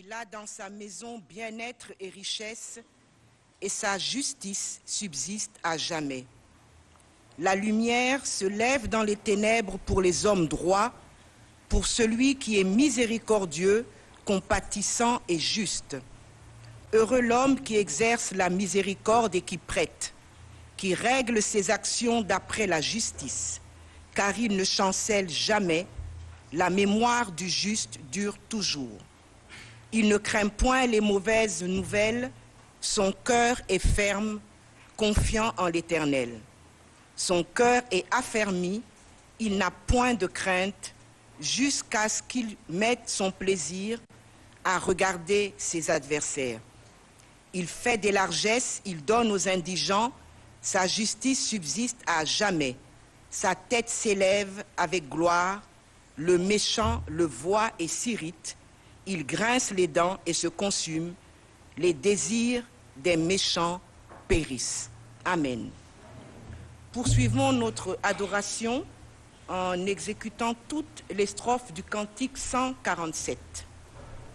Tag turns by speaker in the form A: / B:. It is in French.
A: Il a dans sa maison bien-être et richesse, et sa justice subsiste à jamais. La lumière se lève dans les ténèbres pour les hommes droits, pour celui qui est miséricordieux, compatissant et juste. Heureux l'homme qui exerce la miséricorde et qui prête, qui règle ses actions d'après la justice, car il ne chancelle jamais, la mémoire du juste dure toujours. Il ne craint point les mauvaises nouvelles, son cœur est ferme, confiant en l'Éternel. Son cœur est affermi, il n'a point de crainte, jusqu'à ce qu'il mette son plaisir à regarder ses adversaires. Il fait des largesses, il donne aux indigents, sa justice subsiste à jamais. Sa tête s'élève avec gloire, le méchant le voit et s'irrite, il grince les dents et se consume, les désirs des méchants périssent. Amen. Poursuivons notre adoration en exécutant toutes les strophes du cantique 147.